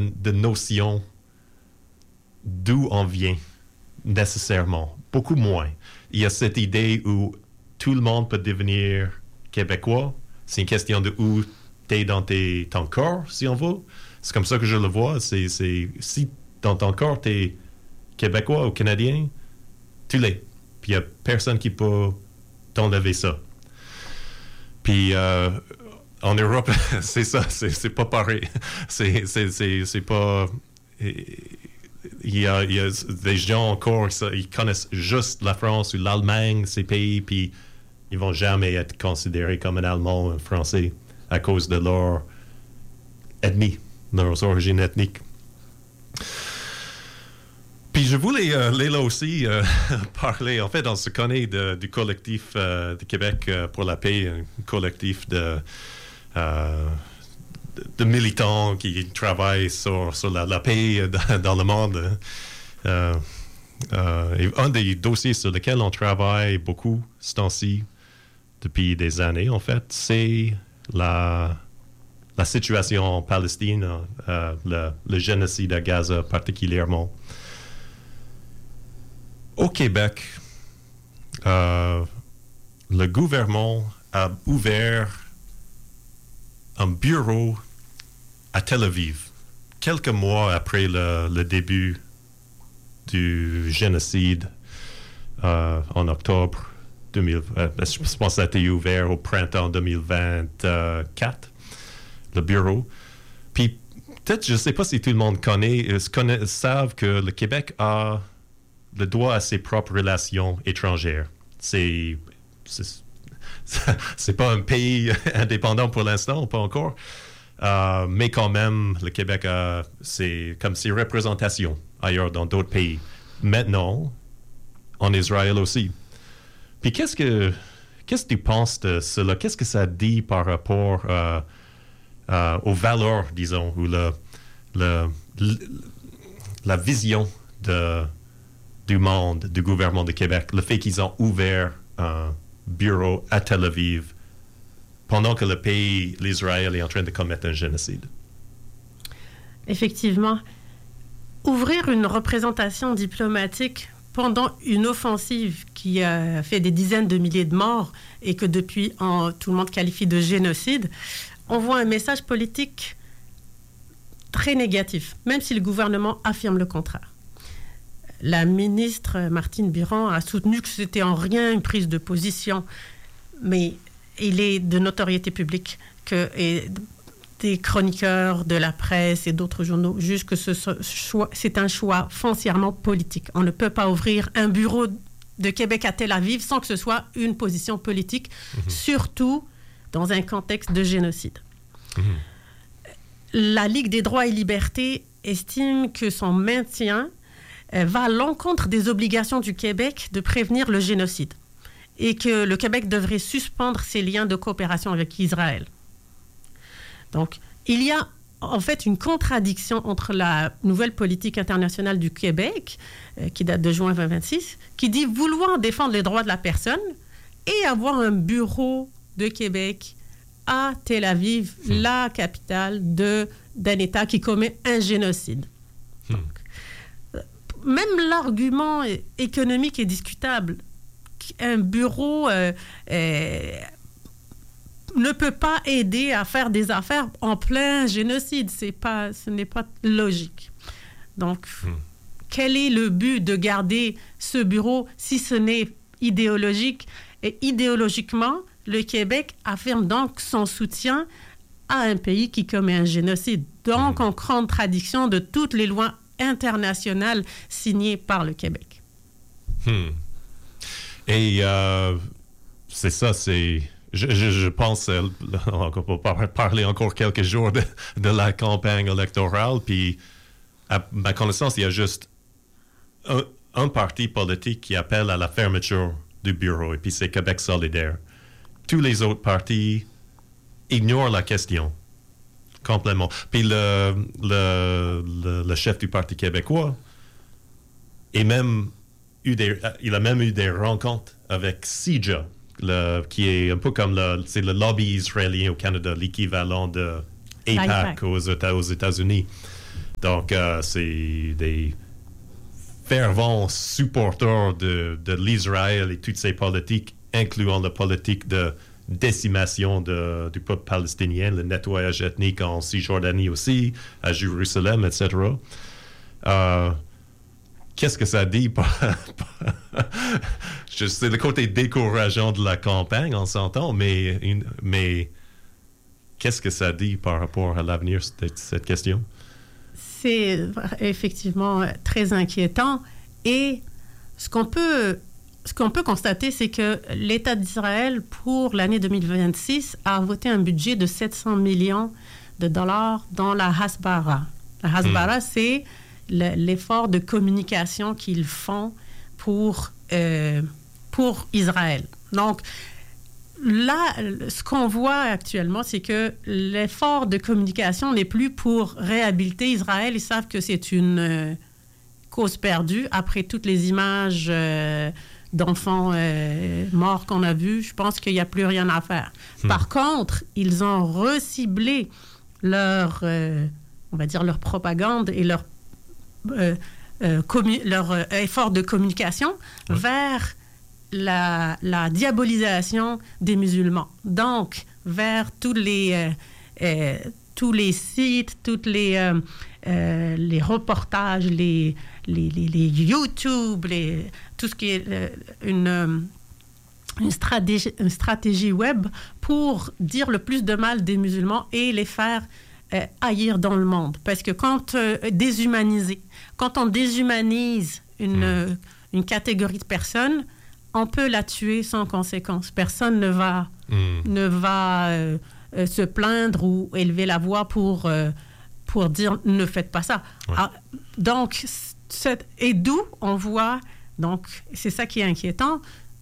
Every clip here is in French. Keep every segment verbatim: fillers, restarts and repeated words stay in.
de, de notion d'où on vient nécessairement. Beaucoup moins. Il y a cette idée où tout le monde peut devenir québécois. C'est une question de où tu es dans tes, ton corps, si on veut. C'est comme ça que je le vois. C'est, c'est, si dans ton corps, tu es québécois ou canadien, tu l'es. Puis il n'y a personne qui peut t'enlever ça. Puis euh, en Europe, c'est ça, c'est, c'est pas pareil. C'est, c'est, c'est, c'est pas... Il y, a, il y a des gens encore, ils connaissent juste la France ou l'Allemagne, ces pays, puis ils vont jamais être considérés comme un Allemand ou un Français à cause de leur ethnie, leurs origines ethniques. Puis je voulais, euh, Léla aussi, euh, parler, en fait, on se connaît de, du collectif euh, de Québec euh, pour la paix, un collectif de, euh, de, de militants qui travaillent sur, sur la, la paix dans, dans le monde. Euh, euh, et un des dossiers sur lesquels on travaille beaucoup ce temps-ci, depuis des années, en fait, c'est la, la situation en Palestine, euh, le, le génocide à Gaza particulièrement. Au Québec, euh, le gouvernement a ouvert un bureau à Tel Aviv, quelques mois après le, le début du génocide euh, en octobre deux mille. Euh, je pense que ça a été ouvert au printemps deux mille vingt-quatre, le bureau. Puis peut-être, je ne sais pas si tout le monde connaît, connaît savent que le Québec a le droit à ses propres relations étrangères. C'est, c'est, c'est pas un pays indépendant pour l'instant, pas encore, euh, mais quand même, le Québec a c'est comme ses représentations ailleurs dans d'autres pays. Maintenant, en Israël aussi. Puis qu'est-ce que qu'est-ce que tu penses de cela? Qu'est-ce que ça dit par rapport euh, euh, aux valeurs, disons, ou le, le, le, la vision de du monde, du gouvernement de Québec, le fait qu'ils ont ouvert un bureau à Tel Aviv pendant que le pays, l'Israël, est en train de commettre un génocide? Effectivement. Ouvrir une représentation diplomatique pendant une offensive qui a fait des dizaines de milliers de morts et que depuis, en, tout le monde qualifie de génocide, envoie un message politique très négatif, même si le gouvernement affirme le contraire. La ministre Martine Biron a soutenu que c'était en rien une prise de position, mais il est de notoriété publique que et des chroniqueurs de la presse et d'autres journaux jugent que ce choix, c'est un choix foncièrement politique. On ne peut pas ouvrir un bureau de Québec à Tel Aviv sans que ce soit une position politique, mmh. surtout dans un contexte de génocide. Mmh. La Ligue des droits et libertés estime que son maintien va à l'encontre des obligations du Québec de prévenir le génocide et que le Québec devrait suspendre ses liens de coopération avec Israël. Donc, il y a en fait une contradiction entre la nouvelle politique internationale du Québec, euh, qui date de juin vingt vingt-six, qui dit vouloir défendre les droits de la personne et avoir un bureau de Québec à Tel Aviv, mmh. la capitale de, d'un État qui commet un génocide. Mmh. Donc, même l'argument économique est discutable. Un bureau euh, euh, ne peut pas aider à faire des affaires en plein génocide. C'est pas, ce n'est pas logique. Donc, hmm. quel est le but de garder ce bureau si ce n'est idéologique? Et idéologiquement, le Québec affirme donc son soutien à un pays qui commet un génocide. Donc, hmm. en contradiction de toutes les lois internationale signée par le Québec. Hmm. Et euh, c'est ça, c'est... Je, je, je pense, euh, on va parler encore quelques jours de, de la campagne électorale, puis à ma connaissance, il y a juste un, un parti politique qui appelle à la fermeture du bureau, et puis c'est Québec solidaire. Tous les autres partis ignorent la question. Complètement. Puis le, le, le, le chef du Parti québécois et même eu des, il a même eu des rencontres avec C I J A, le, qui est un peu comme le, c'est le lobby israélien au Canada, l'équivalent de A I P A C aux, États, aux États-Unis. Donc, euh, c'est des fervents supporters de, de l'Israël et toutes ses politiques, incluant la politique de décimation de, du peuple palestinien, le nettoyage ethnique en Cisjordanie aussi, à Jérusalem, et cetera. Euh, qu'est-ce que ça dit? C'est le côté décourageant de la campagne, on s'entend, mais, une, mais qu'est-ce que ça dit par rapport à l'avenir de cette question? C'est effectivement très inquiétant. Et ce qu'on peut, ce qu'on peut constater, c'est que l'État d'Israël, pour l'année deux mille vingt-six, a voté un budget de sept cents millions de dollars dans la Hasbara. La Hasbara, mmh. c'est le, l'effort de communication qu'ils font pour, euh, pour Israël. Donc, là, ce qu'on voit actuellement, c'est que l'effort de communication n'est plus pour réhabiliter Israël. Ils savent que c'est une euh, cause perdue. Après toutes les images euh, d'enfants euh, morts qu'on a vues, je pense qu'il n'y a plus rien à faire. Hmm. Par contre, ils ont reciblé leur, euh, on va dire, leur propagande et leur, euh, euh, commu- leur euh, effort de communication hmm. vers La, la diabolisation des musulmans. Donc, vers tous les, euh, euh, tous les sites, toutes les, euh, euh, les reportages, les, les, les, les YouTube, les, tout ce qui est euh, une, une, stratégie, une stratégie web pour dire le plus de mal des musulmans et les faire euh, haïr dans le monde. Parce que quand euh, déshumaniser, quand on déshumanise une, euh, une catégorie de personnes, on peut la tuer sans conséquence. Personne ne va, mm. ne va euh, euh, se plaindre ou élever la voix pour, euh, pour dire « ne faites pas ça ouais. ». Ah, donc, et d'où on voit, donc c'est ça qui est inquiétant,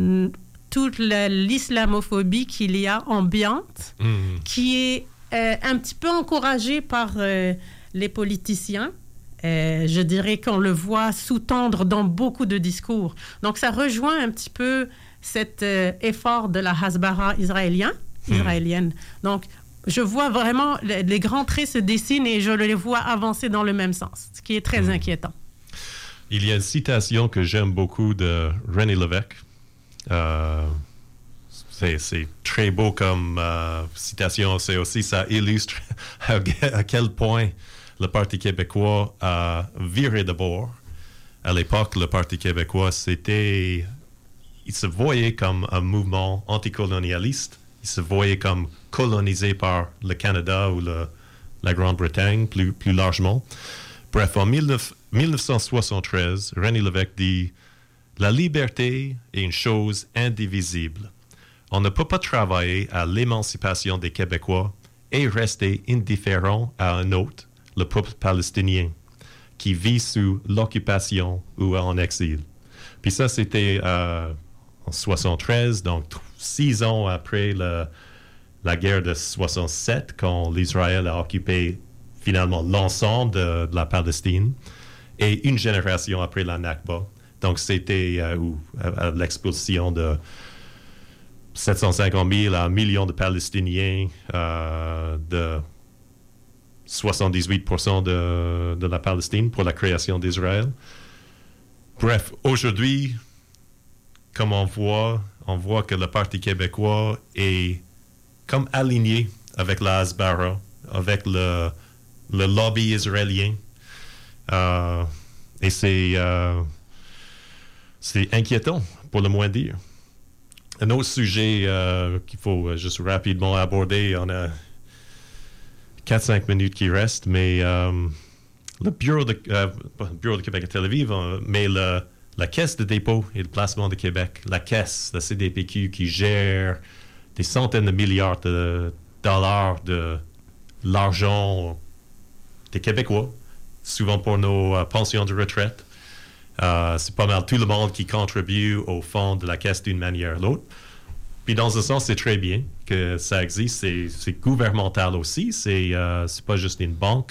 toute la, l'islamophobie qu'il y a ambiante, mm. qui est euh, un petit peu encouragée par euh, les politiciens. Euh, je dirais qu'on le voit sous-tendre dans beaucoup de discours. Donc, ça rejoint un petit peu cet euh, effort de la Hasbara israélien, mmh. israélienne. Donc, je vois vraiment les, les grands traits se dessinent et je les vois avancer dans le même sens, ce qui est très mmh. inquiétant. Il y a une citation que j'aime beaucoup de René Lévesque. Euh, c'est, c'est très beau comme euh, citation. C'est aussi, ça illustre à, à quel point le Parti québécois a viré de bord. À l'époque, le Parti québécois, c'était... Il se voyait comme un mouvement anticolonialiste. Il se voyait comme colonisé par le Canada ou le, la Grande-Bretagne, plus, plus largement. Bref, en dix-neuf cent soixante-treize, René Lévesque dit « La liberté est une chose indivisible. On ne peut pas travailler à l'émancipation des Québécois et rester indifférent à un autre, le peuple palestinien, qui vit sous l'occupation ou en exil. » Puis ça, c'était euh, en soixante-treize, donc six ans après le, la guerre de soixante-sept, quand l'Israël a occupé finalement l'ensemble de, de la Palestine, et une génération après la Nakba. Donc c'était euh, où, à, à l'expulsion de sept cent cinquante mille à un million de Palestiniens, euh, de soixante-dix-huit pour cent de, de la Palestine pour la création d'Israël. Bref, aujourd'hui, comme on voit, on voit que le Parti québécois est comme aligné avec la Hasbara, avec le, le lobby israélien. Euh, et c'est, euh, c'est inquiétant, pour le moins dire. Un autre sujet euh, qu'il faut juste rapidement aborder, on a quatre à cinq minutes qui restent, mais euh, le bureau de, euh, bureau de Québec à Tel Aviv, euh, mais le, la Caisse de dépôt et de placement de Québec, la Caisse, la C D P Q, qui gère des centaines de milliards de dollars de l'argent des Québécois, souvent pour nos euh, pensions de retraite. Euh, c'est pas mal tout le monde qui contribue au fond de la Caisse d'une manière ou l'autre. Puis dans un sens, c'est très bien que ça existe. C'est, c'est gouvernemental aussi. C'est, euh, c'est pas juste une banque.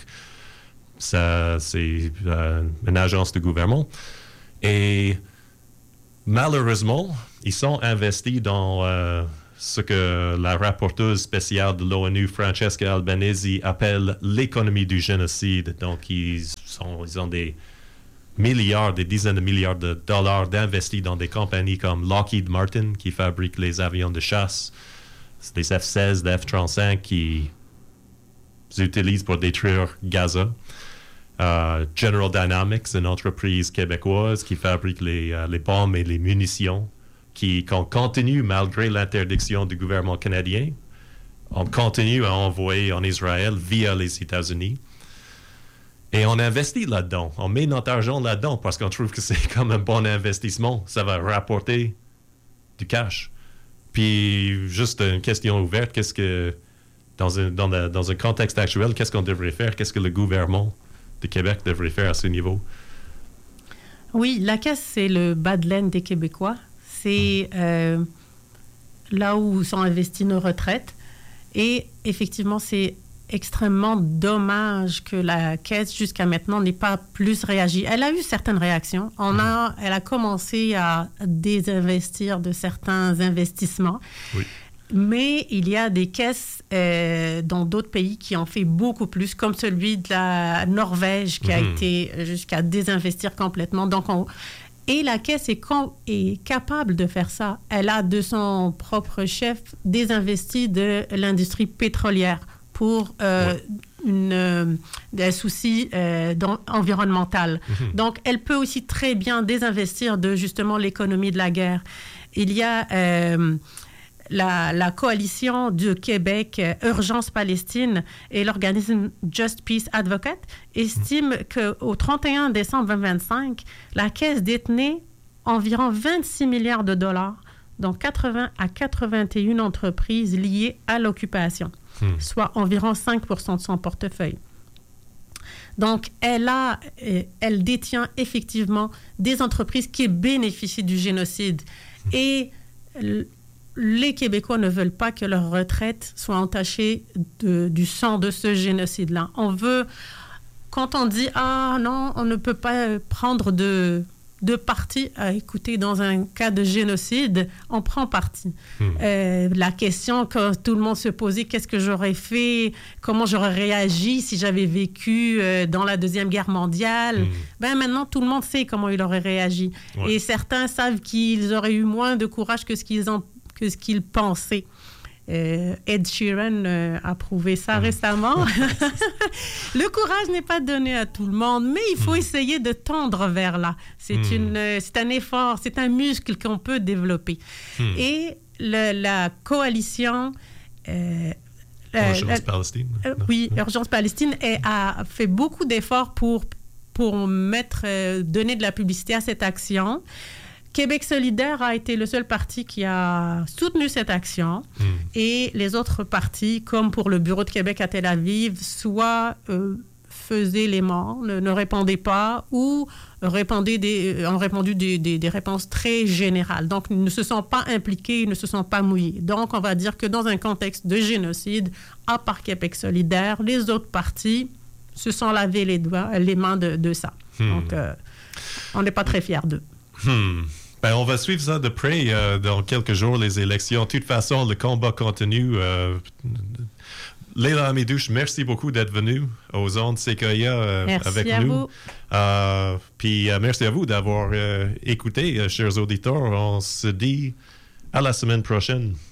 Ça, c'est euh, une agence de gouvernement. Et malheureusement, ils sont investis dans euh, ce que la rapporteuse spéciale de l'ONU, Francesca Albanese, appelle l'économie du génocide. Donc, ils, sont, ils ont des milliards, des dizaines de milliards de dollars d'investis dans des compagnies comme Lockheed Martin, qui fabrique les avions de chasse, des F seize, des F trente-cinq qui utilisent pour détruire Gaza. Uh, General Dynamics, une entreprise québécoise qui fabrique les, uh, les bombes et les munitions, qui qu'on continue, malgré l'interdiction du gouvernement canadien, on continue à envoyer en Israël via les États-Unis. Et on investit là-dedans. On met notre argent là-dedans parce qu'on trouve que c'est comme un bon investissement. Ça va rapporter du cash. Puis, juste une question ouverte, qu'est-ce que, dans un, dans, la, dans un contexte actuel, qu'est-ce qu'on devrait faire? Qu'est-ce que le gouvernement de Québec devrait faire à ce niveau? Oui, la Caisse, c'est le bas de laine des Québécois. C'est euh, là où sont investies nos retraites. Et effectivement, c'est extrêmement dommage que la Caisse, jusqu'à maintenant, n'ait pas plus réagi. Elle a eu certaines réactions. On a, elle a commencé à désinvestir de certains investissements. Oui. Mais il y a des caisses euh, dans d'autres pays qui ont fait beaucoup plus, comme celui de la Norvège qui mmh. a été jusqu'à désinvestir complètement. Donc, on... Et la Caisse est, com- est capable de faire ça. Elle a de son propre chef désinvesti de l'industrie pétrolière pour euh, ouais. une, euh, des soucis euh, environnementaux. Mmh. Donc, elle peut aussi très bien désinvestir de justement l'économie de la guerre. Il y a... Euh, La, la coalition du Québec, euh, Urgence Palestine, et l'organisme Just Peace Advocate estiment mmh. qu'au trente et un décembre deux mille vingt-cinq, la Caisse détenait environ vingt-six milliards de dollars dans quatre-vingts à quatre-vingt-un entreprises liées à l'occupation, mmh. soit environ cinq pour cent de son portefeuille. Donc, elle, a, euh, elle détient effectivement des entreprises qui bénéficient du génocide. Mmh. Et l- les Québécois ne veulent pas que leur retraite soit entachée de, du sang de ce génocide-là. On veut, quand on dit « Ah non, on ne peut pas prendre de, de parti à écouter dans un cas de génocide », on prend parti. Mmh. Euh, la question que tout le monde se posait, qu'est-ce que j'aurais fait, comment j'aurais réagi si j'avais vécu euh, dans la Deuxième Guerre mondiale, mmh. ben maintenant tout le monde sait comment il aurait réagi. Ouais. Et certains savent qu'ils auraient eu moins de courage que ce qu'ils ont que ce qu'ils pensaient. Euh, Ed Sheeran euh, a prouvé ça mmh. récemment. Le courage n'est pas donné à tout le monde, mais il faut mmh. essayer de tendre vers là. C'est, mmh. une, euh, c'est un effort, c'est un muscle qu'on peut développer. Mmh. Et le, la coalition... Euh, Urgence Palestine. Euh, oui, Urgence Palestine est, a fait beaucoup d'efforts pour, pour mettre, euh, donner de la publicité à cette action. Québec solidaire a été le seul parti qui a soutenu cette action mmh. et les autres partis, comme pour le bureau de Québec à Tel Aviv, soit euh, faisaient les morts, ne, ne répondaient pas ou répondaient des, ont répondu des, des, des réponses très générales. Donc, ils ne se sont pas impliqués, ils ne se sont pas mouillés. Donc, on va dire que dans un contexte de génocide, à part Québec solidaire, les autres partis se sont lavés les doigts, les mains de, de ça. Mmh. Donc, euh, on n'est pas très fiers d'eux. Hmm. Ben, on va suivre ça de près euh, dans quelques jours, les élections. De toute façon, le combat continue. Euh, Leila Amidouche, merci beaucoup d'être venue aux ondes Sequoia euh, avec à nous. Vous. Euh, puis euh, merci à vous d'avoir euh, écouté, euh, chers auditeurs. On se dit à la semaine prochaine.